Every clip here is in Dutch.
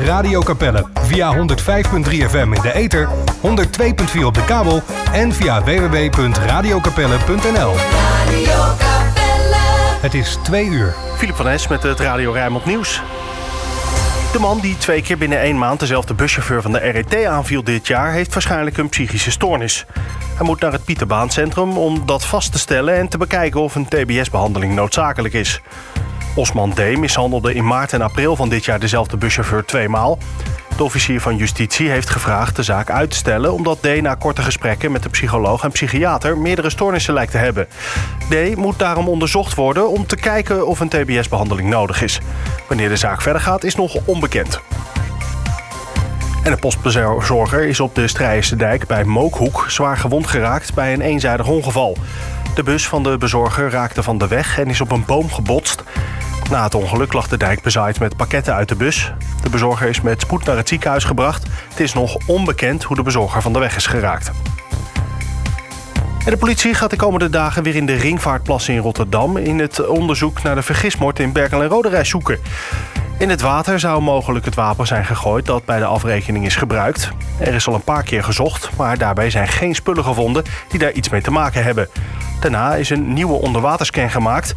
Radio Capelle. Via 105.3 FM in de ether, 102.4 op de kabel en via www.radiocapelle.nl. Radio Capelle. Het is 2 uur. Philip van Es met het Radio Rijnmond Nieuws. De man die 2 keer binnen 1 maand dezelfde buschauffeur van de RET aanviel dit jaar, heeft waarschijnlijk een psychische stoornis. Hij moet naar het Pieterbaancentrum om dat vast te stellen en te bekijken of een TBS-behandeling noodzakelijk is. Osman D. mishandelde in maart en april van dit jaar dezelfde buschauffeur 2 maal. De officier van justitie heeft gevraagd de zaak uit te stellen omdat D. na korte gesprekken met de psycholoog en psychiater meerdere stoornissen lijkt te hebben. D. moet daarom onderzocht worden om te kijken of een TBS-behandeling nodig is. Wanneer de zaak verder gaat is nog onbekend. En de postbezorger is op de Strijhense dijk bij Mookhoek zwaar gewond geraakt bij een eenzijdig ongeval. De bus van de bezorger raakte van de weg en is op een boom gebotst. Na het ongeluk lag de dijk bezaaid met pakketten uit de bus. De bezorger is met spoed naar het ziekenhuis gebracht. Het is nog onbekend hoe de bezorger van de weg is geraakt. En de politie gaat de komende dagen weer in de Ringvaartplassen in Rotterdam in het onderzoek naar de vergismoord in Berkel en Roderijs zoeken. In het water zou mogelijk het wapen zijn gegooid dat bij de afrekening is gebruikt. Er is al een paar keer gezocht, maar daarbij zijn geen spullen gevonden die daar iets mee te maken hebben. Daarna is een nieuwe onderwaterscan gemaakt.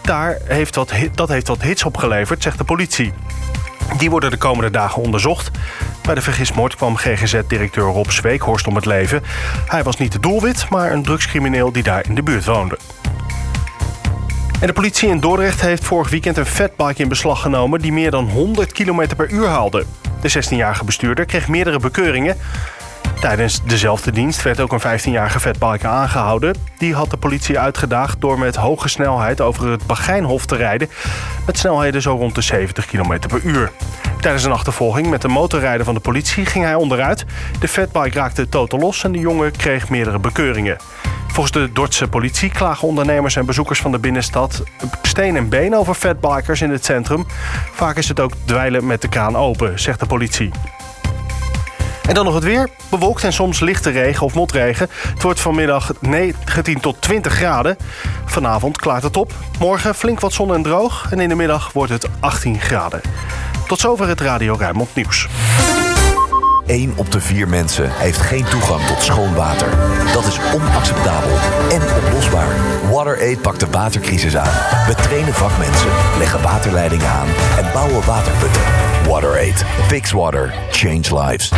Dat heeft wat hits opgeleverd, zegt de politie. Die worden de komende dagen onderzocht. Bij de vergismoord kwam GGZ-directeur Rob Zweekhorst om het leven. Hij was niet de doelwit, maar een drugscrimineel die daar in de buurt woonde. En de politie in Dordrecht heeft vorig weekend een fatbike in beslag genomen die meer dan 100 km per uur haalde. De 16-jarige bestuurder kreeg meerdere bekeuringen. Tijdens dezelfde dienst werd ook een 15-jarige fatbiker aangehouden. Die had de politie uitgedaagd door met hoge snelheid over het Bagijnhof te rijden. Met snelheden zo rond de 70 km per uur. Tijdens een achtervolging met de motorrijder van de politie ging hij onderuit. De fatbike raakte totaal los en de jongen kreeg meerdere bekeuringen. Volgens de Dordtse politie klagen ondernemers en bezoekers van de binnenstad steen en been over fatbikers in het centrum. Vaak is het ook dweilen met de kraan open, zegt de politie. En dan nog het weer. Bewolkt en soms lichte regen of motregen. Het wordt vanmiddag 19 tot 20 graden. Vanavond klaart het op. Morgen flink wat zon en droog. En in de middag wordt het 18 graden. Tot zover het Radio Rijnmond Nieuws. 1 op de 4 mensen heeft geen toegang tot schoon water. Dat is onacceptabel en oplosbaar. WaterAid pakt de watercrisis aan. We trainen vakmensen, leggen waterleidingen aan en bouwen waterputten. WaterAid. Fix water. Change lives.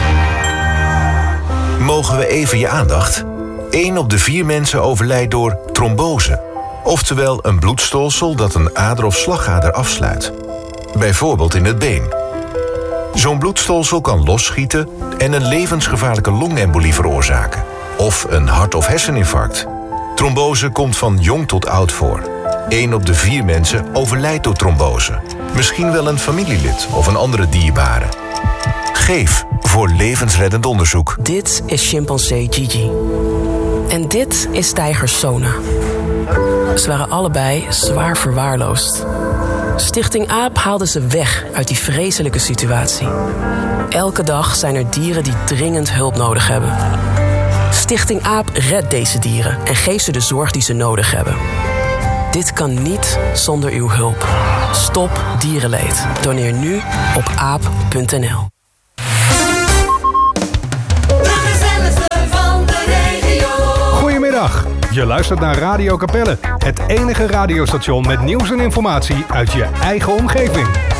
Mogen we even je aandacht? 1 op de 4 mensen overlijdt door trombose. Oftewel een bloedstolsel dat een ader of slagader afsluit. Bijvoorbeeld in het been. Zo'n bloedstolsel kan losschieten en een levensgevaarlijke longembolie veroorzaken. Of een hart- of herseninfarct. Trombose komt van jong tot oud voor. 1 op de 4 mensen overlijdt door trombose. Misschien wel een familielid of een andere dierbare. Geef voor levensreddend onderzoek. Dit is chimpansee Gigi. En dit is tijger Sona. Ze waren allebei zwaar verwaarloosd. Stichting AAP haalde ze weg uit die vreselijke situatie. Elke dag zijn er dieren die dringend hulp nodig hebben. Stichting AAP redt deze dieren en geeft ze de zorg die ze nodig hebben. Dit kan niet zonder uw hulp. Stop dierenleed. Doneer nu op aap.nl. Goedemiddag. Je luistert naar Radio Capelle. Het enige radiostation met nieuws en informatie uit je eigen omgeving.